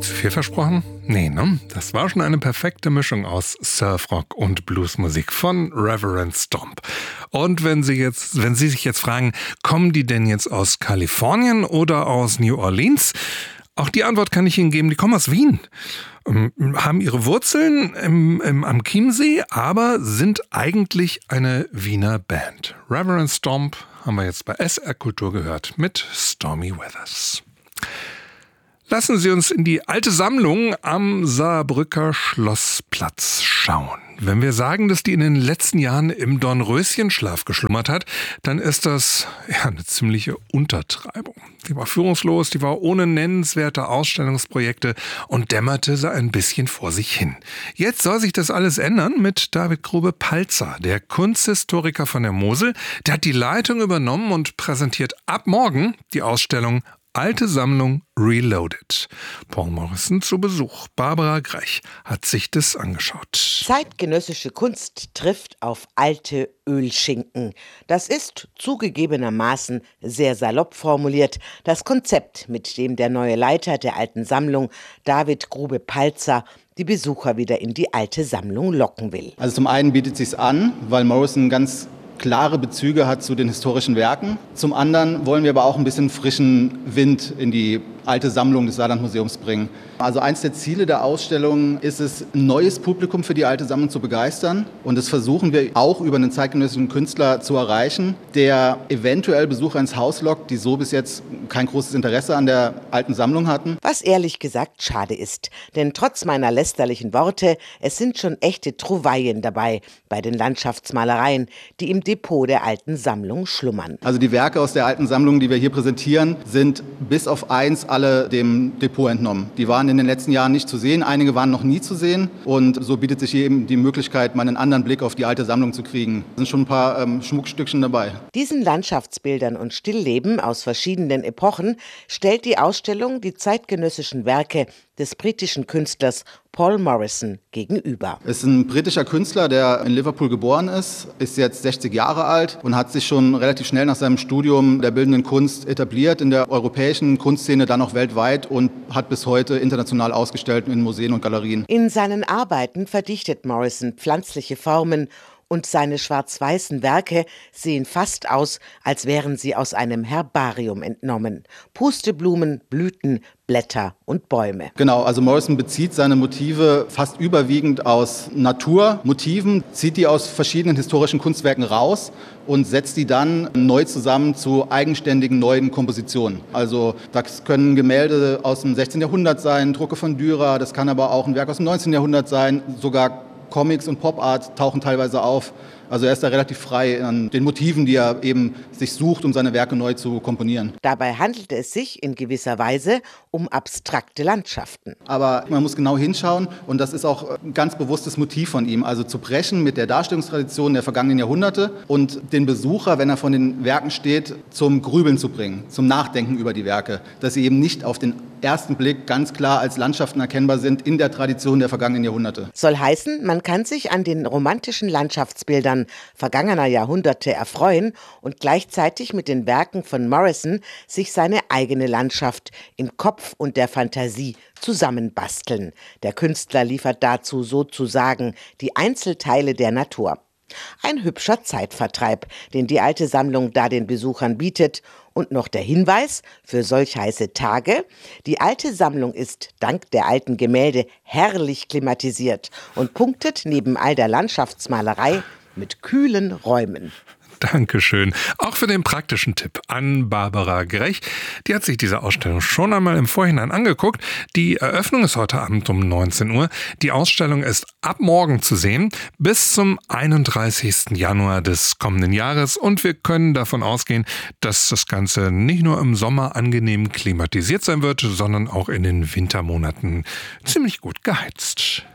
ich zu viel versprochen? Nee, ne? Das war schon eine perfekte Mischung aus Surfrock und Bluesmusik von Reverend Stomp. Und wenn Sie sich jetzt fragen, kommen die denn jetzt aus Kalifornien oder aus New Orleans? Auch die Antwort kann ich Ihnen geben, die kommen aus Wien. Haben ihre Wurzeln am Chiemsee, aber sind eigentlich eine Wiener Band. Reverend Stomp haben wir jetzt bei SR Kultur gehört mit Stormy Weathers. Lassen Sie uns in die alte Sammlung am Saarbrücker Schlossplatz schauen. Wenn wir sagen, dass die in den letzten Jahren im Dornröschenschlaf geschlummert hat, dann ist das eine ziemliche Untertreibung. Die war führungslos, die war ohne nennenswerte Ausstellungsprojekte und dämmerte so ein bisschen vor sich hin. Jetzt soll sich das alles ändern mit David Grube-Palzer, der Kunsthistoriker von der Mosel. Der hat die Leitung übernommen und präsentiert ab morgen die Ausstellung Alte Sammlung Reloaded. Paul Morrison zu Besuch. Barbara Grech hat sich das angeschaut. Zeitgenössische Kunst trifft auf alte Ölschinken. Das ist zugegebenermaßen sehr salopp formuliert das Konzept, mit dem der neue Leiter der Alten Sammlung, David Grube-Palzer, die Besucher wieder in die alte Sammlung locken will. Also zum einen bietet es sich an, weil Morrison ganz klare Bezüge hat zu den historischen Werken. Zum anderen wollen wir aber auch ein bisschen frischen Wind in die alte Sammlung des Saarlandmuseums bringen. Also eins der Ziele der Ausstellung ist es, ein neues Publikum für die alte Sammlung zu begeistern. Und das versuchen wir auch über einen zeitgenössischen Künstler zu erreichen, der eventuell Besucher ins Haus lockt, die so bis jetzt kein großes Interesse an der alten Sammlung hatten. Was ehrlich gesagt schade ist. Denn trotz meiner lästerlichen Worte, es sind schon echte Trouvaillen dabei bei den Landschaftsmalereien, die im Depot der alten Sammlung schlummern. Also die Werke aus der alten Sammlung, die wir hier präsentieren, sind bis auf eins alle dem Depot entnommen. Die waren in den letzten Jahren nicht zu sehen, einige waren noch nie zu sehen und so bietet sich hier eben die Möglichkeit, mal einen anderen Blick auf die alte Sammlung zu kriegen. Es sind schon ein paar Schmuckstückchen dabei. Diesen Landschaftsbildern und Stillleben aus verschiedenen Epochen stellt die Ausstellung die zeitgenössischen Werke des britischen Künstlers Paul Morrison gegenüber. Es ist ein britischer Künstler, der in Liverpool geboren ist jetzt 60 Jahre alt und hat sich schon relativ schnell nach seinem Studium der bildenden Kunst etabliert in der europäischen Kunstszene, dann auch weltweit und hat bis heute international ausgestellt in Museen und Galerien. In seinen Arbeiten verdichtet Morrison pflanzliche Formen und seine schwarz-weißen Werke sehen fast aus, als wären sie aus einem Herbarium entnommen. Pusteblumen, Blüten, Blätter und Bäume. Genau, also Morrison bezieht seine Motive fast überwiegend aus Naturmotiven, zieht die aus verschiedenen historischen Kunstwerken raus und setzt die dann neu zusammen zu eigenständigen neuen Kompositionen. Also das können Gemälde aus dem 16. Jahrhundert sein, Drucke von Dürer, das kann aber auch ein Werk aus dem 19. Jahrhundert sein, sogar Comics und Pop-Art tauchen teilweise auf. Also er ist da relativ frei an den Motiven, die er eben sich sucht, um seine Werke neu zu komponieren. Dabei handelt es sich in gewisser Weise um abstrakte Landschaften. Aber man muss genau hinschauen und das ist auch ein ganz bewusstes Motiv von ihm. Also zu brechen mit der Darstellungstradition der vergangenen Jahrhunderte und den Besucher, wenn er von den Werken steht, zum Grübeln zu bringen, zum Nachdenken über die Werke. Dass sie eben nicht auf den ersten Blick ganz klar als Landschaften erkennbar sind in der Tradition der vergangenen Jahrhunderte. Soll heißen, man kann sich an den romantischen Landschaftsbildern vergangener Jahrhunderte erfreuen und gleichzeitig mit den Werken von Morrison sich seine eigene Landschaft im Kopf und der Fantasie zusammenbasteln. Der Künstler liefert dazu sozusagen die Einzelteile der Natur. Ein hübscher Zeitvertreib, den die alte Sammlung da den Besuchern bietet. Und noch der Hinweis für solch heiße Tage: Die alte Sammlung ist dank der alten Gemälde herrlich klimatisiert und punktet neben all der Landschaftsmalerei mit kühlen Räumen. Dankeschön. Auch für den praktischen Tipp an Barbara Grech. Die hat sich diese Ausstellung schon einmal im Vorhinein angeguckt. Die Eröffnung ist heute Abend um 19 Uhr. Die Ausstellung ist ab morgen zu sehen bis zum 31. Januar des kommenden Jahres. Und wir können davon ausgehen, dass das Ganze nicht nur im Sommer angenehm klimatisiert sein wird, sondern auch in den Wintermonaten ziemlich gut geheizt.